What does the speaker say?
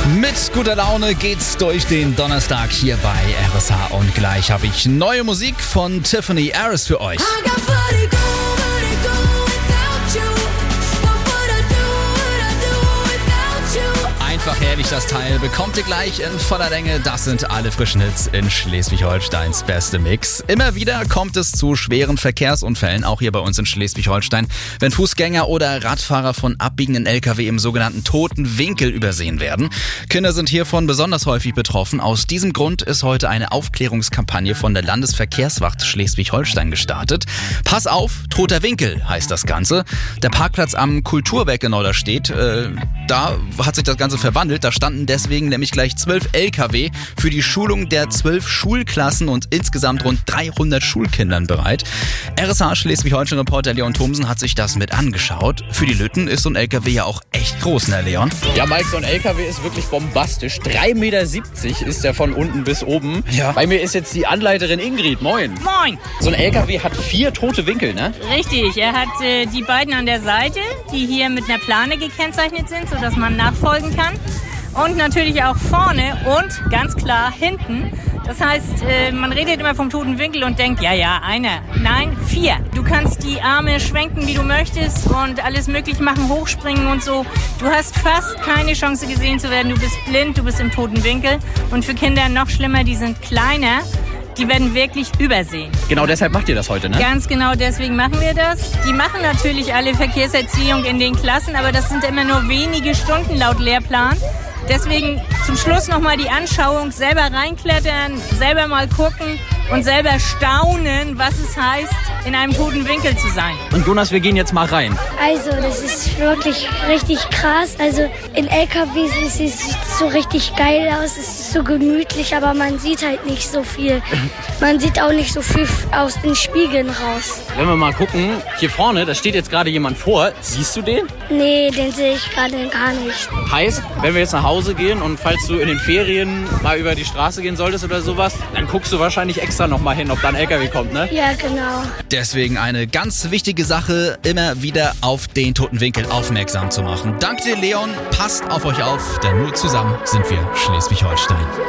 Mit guter Laune geht's durch den Donnerstag hier bei RSH und gleich habe ich neue Musik von Tiffany Harris für euch. Einfach herrlich, das Teil bekommt ihr gleich in voller Länge. Das sind alle frischen Hits in Schleswig-Holsteins beste Mix. Immer wieder kommt es zu schweren Verkehrsunfällen, auch hier bei uns in Schleswig-Holstein, wenn Fußgänger oder Radfahrer von abbiegenden LKW im sogenannten toten Winkel übersehen werden. Kinder sind hiervon besonders häufig betroffen. Aus diesem Grund ist heute eine Aufklärungskampagne von der Landesverkehrswacht Schleswig-Holstein gestartet. Pass auf, toter Winkel heißt das Ganze. Der Parkplatz am Kulturwerk in Norderstedt, da hat sich das Ganze verwandelt. Da standen deswegen nämlich gleich 12 LKW für die Schulung der 12 Schulklassen und insgesamt rund 300 Schulkindern bereit. RSH Schleswig-Holstein-Reporter Leon Thomsen hat sich das mit angeschaut. Für die Lütten ist so ein LKW ja auch echt groß, ne Leon? Ja, Mike, so ein LKW ist wirklich bombastisch. 3,70 Meter ist der von unten bis oben. Ja. Bei mir ist jetzt die Anleiterin Ingrid. Moin. Moin. So ein LKW hat 4 tote Winkel, ne? Richtig, er hat die beiden an der Seite, die hier mit einer Plane gekennzeichnet sind, sodass man nachfolgen kann. Und natürlich auch vorne und ganz klar hinten. Das heißt, man redet immer vom toten Winkel und denkt, ja, einer. Nein, 4. Du kannst die Arme schwenken, wie du möchtest und alles möglich machen, hochspringen und so. Du hast fast keine Chance gesehen zu werden. Du bist blind, du bist im toten Winkel. Und für Kinder noch schlimmer, die sind kleiner. Die werden wirklich übersehen. Genau deshalb macht ihr das heute, ne? Ganz genau deswegen machen wir das. Die machen natürlich alle Verkehrserziehung in den Klassen, aber das sind immer nur wenige Stunden laut Lehrplan. Deswegen zum Schluss nochmal die Anschauung, selber reinklettern, selber mal gucken und selber staunen, was es heißt, in einem toten Winkel zu sein. Und Jonas, wir gehen jetzt mal rein. Also, das ist wirklich richtig krass. Also, in LKWs sieht es so richtig geil aus, es ist so gemütlich, aber man sieht halt nicht so viel. Man sieht auch nicht so viel aus den Spiegeln raus. Wenn wir mal gucken, hier vorne, da steht jetzt gerade jemand vor. Siehst du den? Nee, den sehe ich gerade gar nicht. Heißt, wenn wir jetzt nach Hause gehen und falls du in den Ferien mal über die Straße gehen solltest oder sowas, dann guckst du wahrscheinlich extra noch mal hin, ob da ein LKW kommt, ne? Ja, genau. Deswegen eine ganz wichtige Sache, immer wieder auf den toten Winkel aufmerksam zu machen. Danke dir, Leon. Passt auf euch auf, denn nur zusammen sind wir Schleswig-Holstein.